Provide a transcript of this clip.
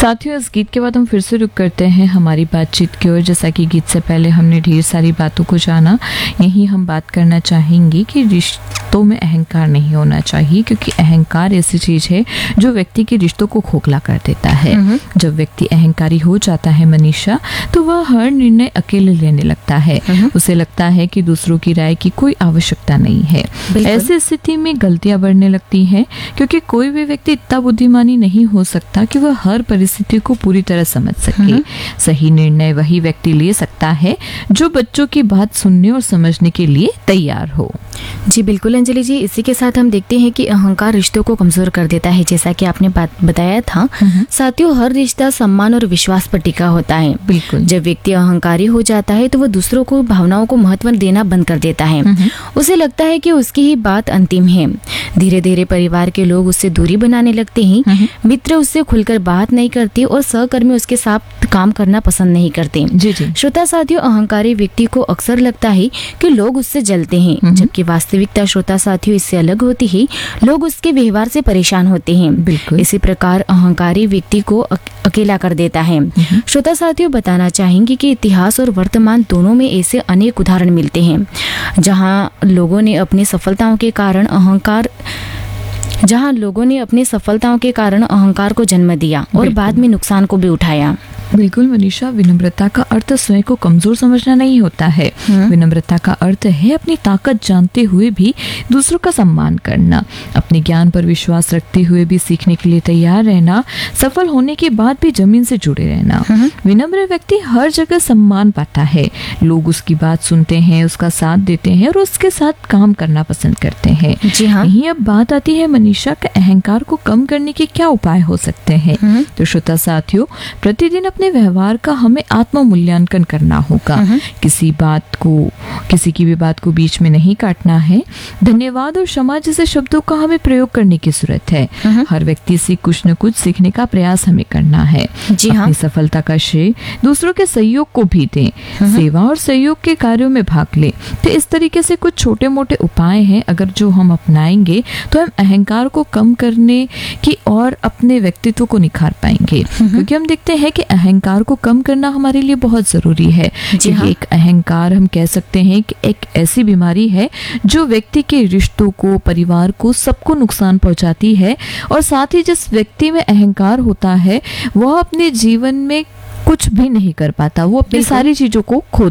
साथियों, इस गीत के बाद हम फिर से रुक करते हैं हमारी बातचीत की ओर। जैसा कि गीत से पहले हमने ढेर सारी बातों को जाना, यही हम बात करना चाहेंगे कि रिश्तों में अहंकार नहीं होना चाहिए, क्योंकि अहंकार ऐसी चीज है जो व्यक्ति के रिश्तों को खोखला कर देता है। जब व्यक्ति अहंकारी हो जाता है मनीषा, तो वह हर निर्णय अकेले लेने लगता है। उसे लगता है कि दूसरों की राय की कोई आवश्यकता नहीं है। ऐसी स्थिति में गलतियां बढ़ने लगती हैं, क्योंकि कोई भी व्यक्ति इतना बुद्धिमानी नहीं हो सकता कि वह हर परिस्थिति को पूरी तरह समझ सके। सही निर्णय वही व्यक्ति ले सकता है जो बच्चों की बात सुनने और समझने के लिए तैयार हो। जी बिल्कुल अंजलि जी, इसी के साथ हम देखते हैं कि अहंकार रिश्तों को कमजोर कर देता है, जैसा कि आपने बताया था। साथियों, हर रिश्ता सम्मान और विश्वास पर टिका होता है। बिल्कुल। जब व्यक्ति अहंकारी हो जाता है तो वह दूसरों को भावनाओं को महत्व देना बंद कर देता है। उसे लगता है कि उसकी ही बात अंतिम है। धीरे धीरे परिवार के लोग उससे दूरी बनाने लगते हैं। मित्र उससे खुलकर बात नहीं करते और सहकर्मी उसके साथ काम करना पसंद नहीं करते। जी जी। श्रोता साथियों, अहंकारी व्यक्ति को अक्सर लगता है कि लोग उससे जलते हैं, जबकि वास्तविकता श्रोता साथियों इससे अलग होती है। लोग उसके व्यवहार से परेशान होते हैं। बिल्कुल। इसी प्रकार अहंकारी व्यक्ति को अकेला कर देता है। श्रोता साथियों, बताना चाहेंगे कि इतिहास और वर्तमान दोनों में ऐसे अनेक उदाहरण मिलते हैं जहां लोगों ने अपनी सफलताओं के कारण अहंकार को जन्म दिया और बाद में नुकसान को भी उठाया। बिल्कुल मनीषा, विनम्रता का अर्थ स्वयं को कमजोर समझना नहीं होता है। विनम्रता का अर्थ है अपनी ताकत जानते हुए भी दूसरों का सम्मान करना, अपने ज्ञान पर विश्वास रखते हुए भी सीखने के लिए तैयार रहना, सफल होने के बाद भी जमीन से जुड़े रहना। विनम्र व्यक्ति हर जगह सम्मान पाता है। लोग उसकी बात सुनते हैं, उसका साथ देते हैं और उसके साथ काम करना पसंद करते हैं। जी हाँ। यही अब बात आती है मनीषा के अहंकार को कम करने के क्या उपाय हो सकते हैं। तो श्रोता साथियों, प्रतिदिन अपने व्यवहार का हमें आत्म मूल्यांकन करना होगा। किसी की भी बात को बीच में नहीं काटना है। धन्यवाद और क्षमा जैसे शब्दों का हमें प्रयोग करने की जरूरत है। हर व्यक्ति से कुछ न कुछ सीखने का प्रयास हमें करना है। जी हाँ। अपनी सफलता का श्रेय दूसरों के सहयोग को भी दें। सेवा और सहयोग के कार्यों में भाग लें। तो इस तरीके से कुछ छोटे मोटे उपाय हैं, अगर जो हम अपनाएंगे तो हम अहंकार को कम करने की और अपने व्यक्तित्व को निखार पाएंगे। क्योंकि हम देखते हैं कि अहंकार को कम करना हमारे लिए बहुत जरूरी है। हाँ। एक अहंकार हम कह सकते हैं कि एक ऐसी बीमारी है जो व्यक्ति के रिश्तों को, परिवार को, सबको नुकसान पहुंचाती है। और साथ ही जिस व्यक्ति में अहंकार होता है वह अपने जीवन में कुछ भी नहीं कर पाता, वो अपनी सारी चीजों को खो